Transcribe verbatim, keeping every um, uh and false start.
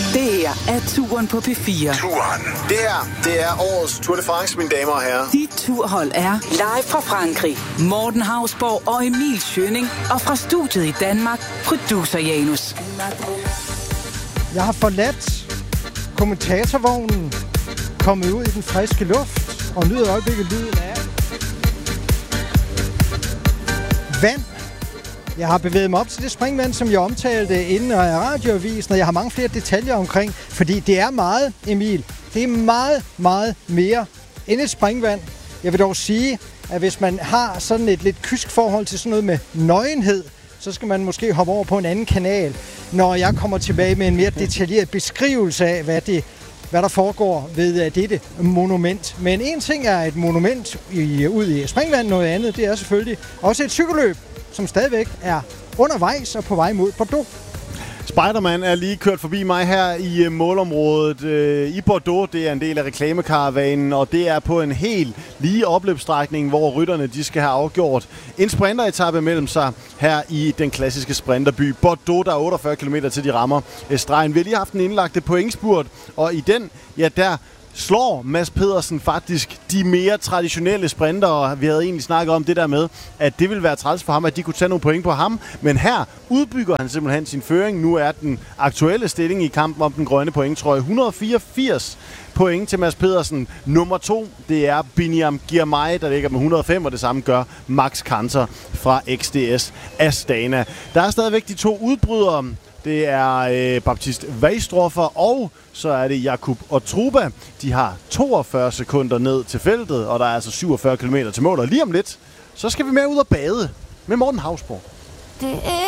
Det her er Turen på P fire. Turen. Det her, det er årets Tour de France, mine damer og herrer. Dit turhold er live fra Frankrig. Morten Hausborg og Emil Schønning. Og fra studiet i Danmark, producer Janus. Jeg har forladt kommentatorvognen, kommet ud i den friske luft og nyder øjeblikket lyden af vand. Jeg har bevæget mig op til det springvand, som jeg omtalte inden af radioavisen, og jeg har mange flere detaljer omkring, fordi det er meget, Emil, det er meget, meget mere end et springvand. Jeg vil dog sige, at hvis man har sådan et lidt kysk forhold til sådan noget med nøgenhed, så skal man måske hoppe over på en anden kanal, når jeg kommer tilbage med en mere detaljeret beskrivelse af, hvad, det, hvad der foregår ved dette monument. Men en ting er et monument i, ud i springvand, noget andet, det er selvfølgelig også et cykelløb, som stadigvæk er undervejs og på vej mod Bordeaux. Spiderman er lige kørt forbi mig her i uh, målområdet uh, i Bordeaux. Det er en del af reklamekaravanen, og det er på en helt lige opløbsstrækning, hvor rytterne de skal have afgjort en sprinteretappe mellem sig her i den klassiske sprinterby Bordeaux. Der er otteogfyrre kilometer til de rammer stregen. Vi har lige haft en indlagte pointspurt, og i den, ja der slår Mads Pedersen faktisk de mere traditionelle sprintere. Vi havde egentlig snakket om det der med, at det ville være træls for ham, at de kunne tage nogle point på ham. Men her udbygger han simpelthen sin føring. Nu er den aktuelle stilling i kampen om den grønne pointtrøje et hundrede og fireogfirs point til Mads Pedersen. Nummer to, det er Biniam Girmay, der ligger med et hundrede og fem, og det samme gør Max Kanter fra X D S Astana. Der er stadigvæk de to udbrydere. Det er øh, Baptiste Weisdorfer, og så er det Jakub og Truba. De har toogfyrre sekunder ned til feltet, og der er altså syvogfyrre kilometer til mål. Og lige om lidt, så skal vi med ud og bade med Morten Hausborg. Det er